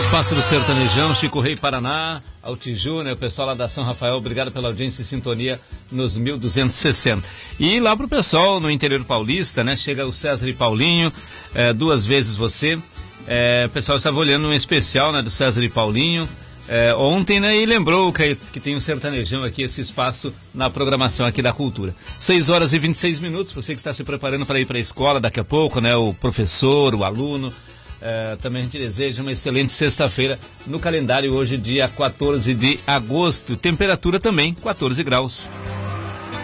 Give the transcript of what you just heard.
Espaço do Sertanejão, Chico Rei Paraná, Altiju, né, o pessoal lá da São Rafael, obrigado pela audiência e sintonia nos 1260. E lá pro pessoal no interior paulista, né, chega o César e Paulinho, duas vezes você, o pessoal estava olhando um especial, né, do César e Paulinho, ontem, né, e lembrou que tem um sertanejão aqui, esse espaço na programação aqui da Cultura. 6h26, você que está se preparando para ir para a escola daqui a pouco, né, o professor, o aluno, também a gente deseja uma excelente sexta-feira no calendário, hoje dia 14 de agosto, temperatura também 14 graus.